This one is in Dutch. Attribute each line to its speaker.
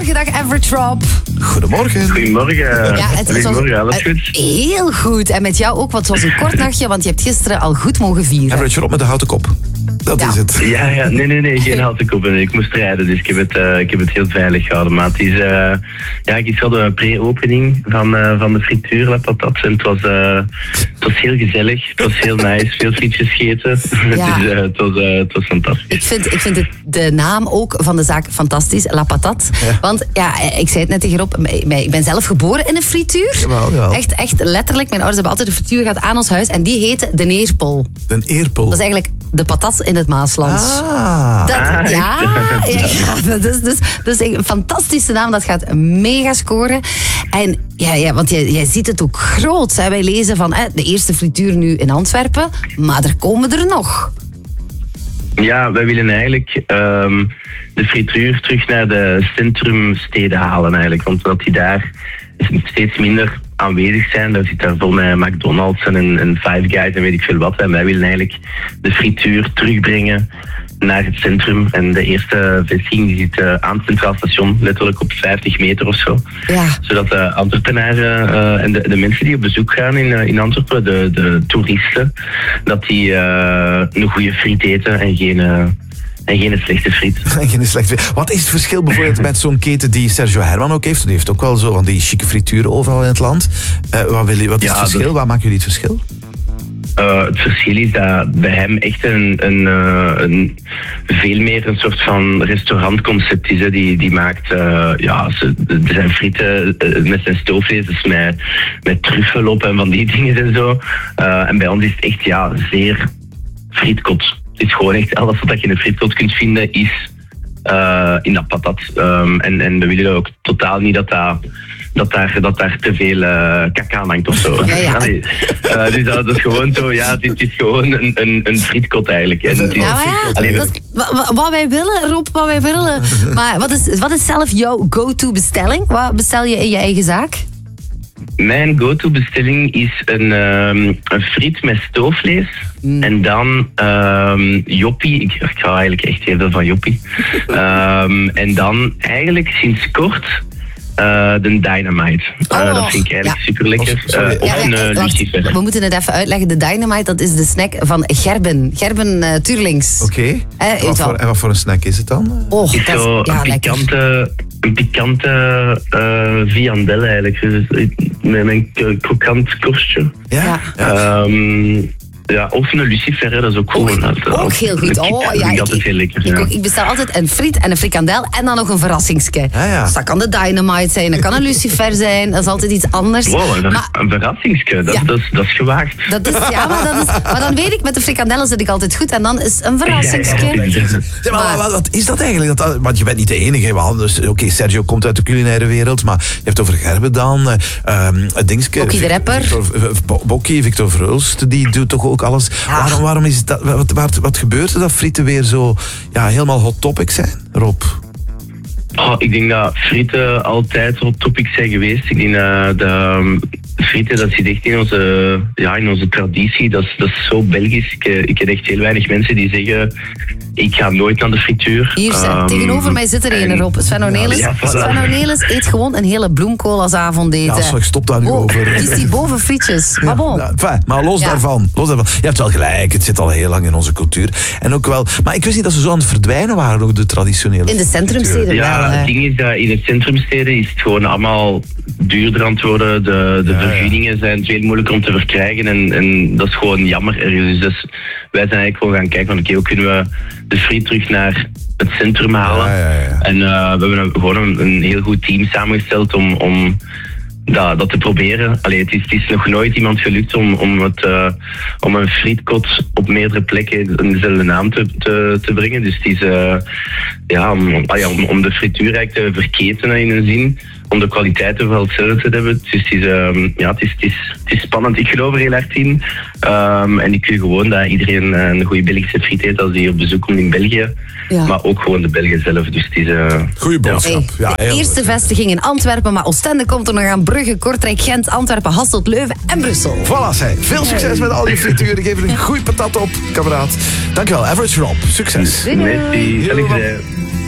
Speaker 1: Goedemorgen, dag Average Rob.
Speaker 2: Goedemorgen.
Speaker 3: Goedemorgen.
Speaker 1: Ja,
Speaker 3: Goedemorgen, alles goed?
Speaker 1: Heel goed. En met jou ook, want het was een kort nachtje, want je hebt gisteren al goed mogen vieren.
Speaker 2: Average Rob met de houten kop. Dat is het.
Speaker 3: Ja, nee, geen houten kop. Ik moest rijden, dus ik heb het heel veilig gehouden. Maar het is, ik had een pre-opening van de frituur La Patat. En het was heel gezellig, het was heel nice, veel frietjes gegeten.
Speaker 1: Ja.
Speaker 3: Dus het was fantastisch.
Speaker 1: Ik vind de naam ook van de zaak fantastisch, La Patat. Ja. Want ja, ik zei het net tegen Rob, ik ben zelf geboren in een frituur.
Speaker 2: Jawel.
Speaker 1: Echt letterlijk. Mijn ouders hebben altijd een frituur gehad aan ons huis en die heette de Neerpol.
Speaker 2: De Eerpol.
Speaker 1: Dat is eigenlijk de patat in het Maaslands. Dat is een fantastische naam, dat gaat mega scoren. En ja, want jij ziet het ook groot. Hè. Wij lezen van de eerste frituur nu in Antwerpen, maar er komen er nog.
Speaker 3: Ja, wij willen eigenlijk de frituur terug naar de centrumsteden halen eigenlijk. Want dat die daar steeds minder aanwezig zijn. Daar zit daar vol met McDonald's en Five Guys en weet ik veel wat. En wij willen eigenlijk de frituur terugbrengen naar het centrum. En de eerste vestiging die zit aan het Centraal Station, letterlijk op 50 meter of zo. Ja. Zodat de Antwerpenaren en de mensen die op bezoek gaan in Antwerpen, de toeristen, dat die een goede friet eten en geen slechte friet.
Speaker 2: Geen slechte friet. Wat is het verschil bijvoorbeeld met zo'n keten die Sergio Herman ook heeft? Die heeft ook wel zo van die chique frituren overal in het land. Wat is het verschil? Waar maken jullie het verschil?
Speaker 3: Het verschil is dat bij hem echt een veel meer een soort van restaurantconcept is. Hè. Die maakt, zijn frieten met zijn stoofvlees, dus met truffel op en van die dingen en zo. En bij ons is het echt zeer frietkot. Het is gewoon echt alles wat je in een frietkot kunt vinden is in dat patat. En we willen ook totaal niet dat daar te veel kaka aan hangt of zo.
Speaker 1: Ja.
Speaker 3: Dus dat is gewoon zo, het is gewoon een frietkot eigenlijk. En
Speaker 1: wat wij willen, Rob, wat wij willen. Maar wat is zelf jouw go-to bestelling? Wat bestel je in je eigen zaak?
Speaker 3: Mijn go-to bestelling is een friet met stoofvlees. En dan joppie. Ik hou eigenlijk echt heel veel van joppie. En dan eigenlijk sinds kort de Dynamite. Dat vind ik eigenlijk super lekker. Een lucifer.
Speaker 1: We moeten het even uitleggen. De Dynamite, dat is de snack van Gerben. Gerben Turlings.
Speaker 2: Oké. En wat voor een snack is het dan?
Speaker 3: Is zo een pikante viandelle eigenlijk. Dus met een krokant korstje.
Speaker 2: Ja.
Speaker 3: Of een lucifer, dat is ook gewoon.
Speaker 1: Ook heel goed.
Speaker 3: Heel lekker.
Speaker 1: Ik bestel altijd een friet en een frikandel en dan nog een verrassingsje.
Speaker 2: Ja.
Speaker 1: Dus dat kan de Dynamite zijn, dat kan een lucifer zijn, dat is altijd iets anders.
Speaker 3: Wow, een verrassingsje, dat is gewaagd.
Speaker 1: Maar dan weet ik, met de frikandellen zit ik altijd goed en dan is een verrassingsje.
Speaker 2: Maar wat is dat eigenlijk? Want je bent niet de enige. Dus, Sergio komt uit de culinaire wereld, maar je hebt over Gerben dan.
Speaker 1: Bokkie de rapper.
Speaker 2: Victor Verhulst, die doet toch ook alles. Ja. Waarom is dat? Wat gebeurt er dat frieten weer zo helemaal hot topic zijn, Rob?
Speaker 3: Ik denk dat frieten altijd hot topic zijn geweest. Ik denk dat frieten, dat zit echt in onze traditie. Dat is zo Belgisch. Ik ken echt heel weinig mensen die zeggen, ik ga nooit naar de frituur.
Speaker 1: Hier, tegenover mij zit er een, Rob. Sven Ornelis eet gewoon een hele bloemkool als avondeten.
Speaker 2: Ja, stop daar nu over.
Speaker 1: Is die boven frietjes. Maar bon.
Speaker 2: Maar los daarvan. Je hebt wel gelijk, het zit al heel lang in onze cultuur. En ook wel, maar ik wist niet dat ze zo aan het verdwijnen waren, ook de traditionele.
Speaker 1: In de centrumsteden wel.
Speaker 3: Ja, het ding is dat in de centrumsteden is het gewoon allemaal duurder aan het worden. De vergunningen zijn veel moeilijker om te verkrijgen en dat is gewoon jammer ergens. Dus wij zijn eigenlijk gewoon gaan kijken van hoe kunnen we de friet terug naar het centrum halen. Ja. En we hebben gewoon een heel goed team samengesteld om dat te proberen. Het is nog nooit iemand gelukt om een frietkot op meerdere plekken in dezelfde naam te brengen. Dus het is om de frituur eigenlijk te verketenen in een zin, om de kwaliteiten wel hetzelfde te hebben. Dus het is spannend. Ik geloof er heel hard in. En ik wil gewoon dat iedereen een goede Belgische friet eet als die op bezoek komt in België. Ja. Maar ook gewoon de Belgen zelf. Dus het is
Speaker 2: goeie boodschap.
Speaker 1: De eerste vestiging in Antwerpen, maar Oostende komt er nog aan. Brugge, Kortrijk, Gent, Antwerpen, Hasselt, Leuven en Brussel.
Speaker 2: Voilà, zij. Veel succes met al die frituren. Geef er een goeie patat op, kameraad. Dankjewel, Average Rob. Succes.
Speaker 3: Merci.